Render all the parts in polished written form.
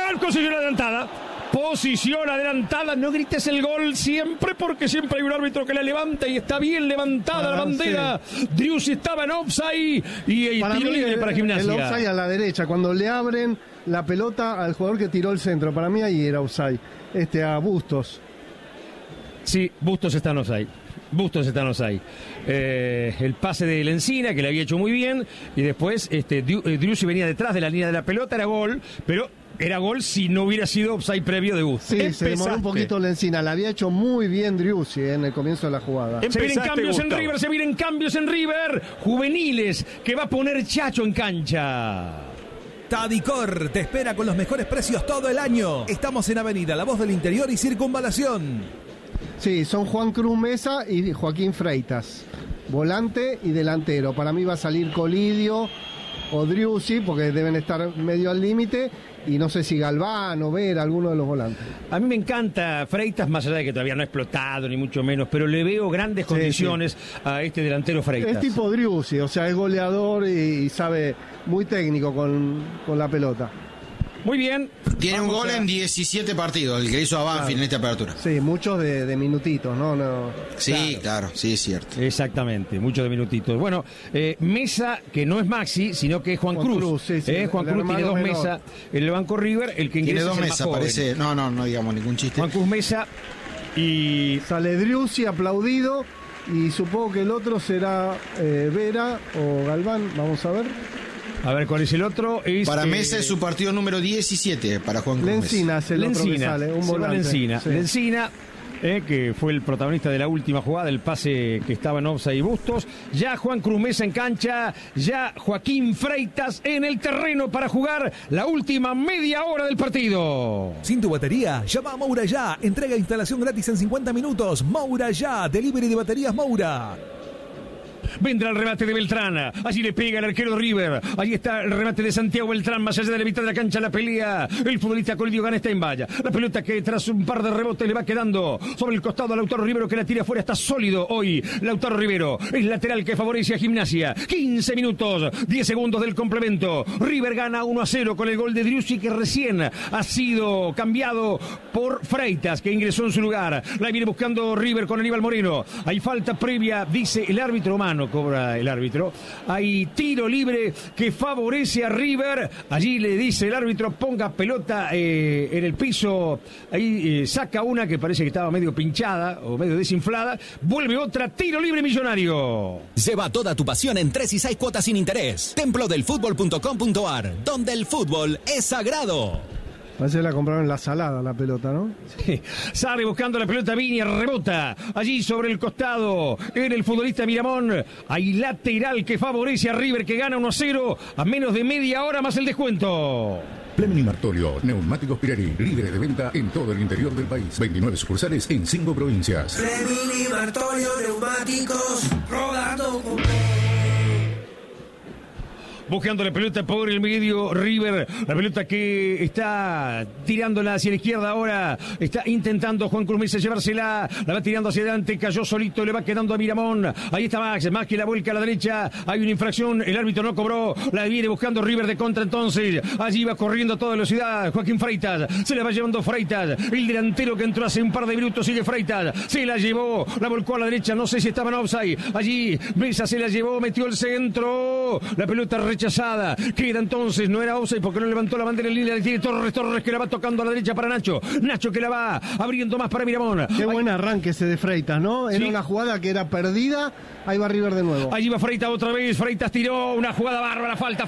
Posición adelantada. Posición adelantada, no grites el gol siempre porque siempre hay un árbitro que la levanta y está bien levantada la bandera. Sí. Driussi estaba en offside y para tiro libre para Gimnasia. El offside a la derecha, cuando le abren la pelota al jugador que tiró el centro, para mí ahí era offside, a Bustos. Sí, Bustos está en offside. El pase de Lencina, que le había hecho muy bien, y después Driussi venía detrás de la línea de la pelota, era gol, pero era gol si no hubiera sido offside previo de Bustos. Sí, se demoró un poquito Lencina, la había hecho muy bien Driussi en el comienzo de la jugada. Se vienen cambios en River, juveniles, que va a poner Chacho en cancha. Tadicor te espera con los mejores precios todo el año. Estamos en Avenida La Voz del Interior y Circunvalación. Sí, son Juan Cruz Mesa y Joaquín Freitas, volante y delantero. Para mí va a salir Colidio o Driussi, porque deben estar medio al límite, y no sé si Galván o Vera, alguno de los volantes. A mí me encanta Freitas, más allá de que todavía no ha explotado, ni mucho menos, pero le veo grandes condiciones a este delantero Freitas. Es tipo Driussi, o sea, es goleador y sabe, muy técnico con la pelota. Muy bien. Tiene un gol en 17 partidos, el que hizo a Banfield en esta apertura. Sí, muchos de minutitos, ¿no? Sí, claro, sí, es cierto. Exactamente, muchos de minutitos. Bueno, Mesa, que no es Maxi, sino que es Juan Cruz. Sí, Juan Cruz tiene dos Mesa en el banco River, el que ingresa tiene dos es el Mesa, más parece. No digamos ningún chiste. Juan Cruz Mesa y sale Driussi aplaudido, y supongo que el otro será Vera o Galván, vamos a ver. A ver, ¿cuál es el otro? Para Mesa es su partido número 17 para Juan Cruz. Lencina es el otro que sale, un volante. Lencina, sí. Lencina, que fue el protagonista de la última jugada, el pase que estaba en offside y Bustos. Ya Juan Cruz Mesa en cancha, ya Joaquín Freitas en el terreno para jugar la última media hora del partido. Sin tu batería, llama a Moura Ya. Entrega e instalación gratis en 50 minutos. Moura Ya, delivery de baterías Moura. Vendrá el remate de Beltrán, allí le pega el arquero River, allí está el remate de Santiago Beltrán, más allá de la mitad de la cancha la pelea, el futbolista Colidio Gana está en valla, la pelota que tras un par de rebotes le va quedando sobre el costado a Lautaro Rivero, que la tira afuera, está sólido hoy Lautaro Rivero, es lateral que favorece a Gimnasia. 15 minutos, 10 segundos del complemento, River gana 1-0 con el gol de Driussi, que recién ha sido cambiado por Freitas, que ingresó en su lugar, la viene buscando River con Aníbal Moreno, hay falta previa, dice el árbitro humano, cobra el árbitro, hay tiro libre que favorece a River, allí le dice el árbitro ponga pelota en el piso, ahí saca una que parece que estaba medio pinchada o medio desinflada, vuelve otra, tiro libre Millonario. Lleva toda tu pasión en 3 y 6 cuotas sin interés. Templodelfutbol.com.ar, donde el fútbol es sagrado. Parece que la compraron en la salada la pelota, ¿no? Sí. Sale buscando la pelota Viña, rebota allí sobre el costado en el futbolista Miramón. Hay lateral que favorece a River, que gana 1-0 a menos de media hora más el descuento. Plemini Martolio, neumáticos Pirelli, líderes de venta en todo el interior del país. 29 sucursales en 5 provincias. Plemini Martolio, neumáticos, rodando con... Buscando la pelota por el medio River, la pelota que está tirándola hacia la izquierda ahora, está intentando Juan Cruz Mesa llevársela, la va tirando hacia adelante, cayó solito, le va quedando a Miramón, ahí está Max que la vuelca a la derecha, hay una infracción, el árbitro no cobró, la viene buscando River de contra entonces, allí va corriendo a toda velocidad Joaquín Freitas, se la va llevando Freitas, el delantero que entró hace un par de minutos sigue Freitas, se la llevó, la volcó a la derecha, no sé si estaba en offside, allí Mesa se la llevó, metió el centro, la pelota rechazada, queda entonces, no era offside porque no levantó la bandera en línea, le tiene Torres que la va tocando a la derecha para Nacho que la va abriendo más para Miramón. Qué buen arranque ese de Freitas, ¿no? Era una jugada que era perdida, ahí va River de nuevo. Allí va Freitas otra vez, Freitas tiró una jugada bárbara, falta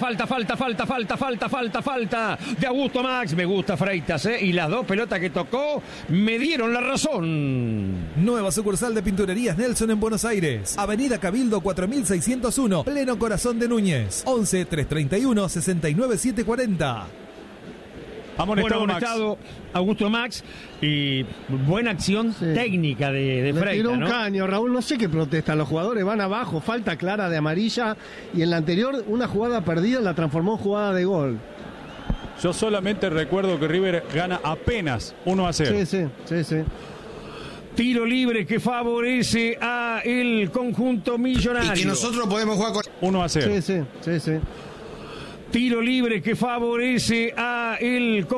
de Augusto Max, me gusta Freitas, y las dos pelotas que tocó me dieron la razón. Nueva sucursal de Pinturerías Nelson en Buenos Aires, Avenida Cabildo 4601, pleno corazón de Núñez, 11 331 69 740. Amonestado Augusto Max, y buena acción técnica de Freitas. Tiró un caño, Raúl, no sé qué protestan los jugadores, van abajo, falta clara de amarilla, y en la anterior una jugada perdida la transformó en jugada de gol. Yo solamente recuerdo que River gana apenas 1-0. Sí. Tiro libre que favorece a el conjunto millonario. Y que nosotros podemos jugar con 1-0. Sí. Tiro libre que favorece a el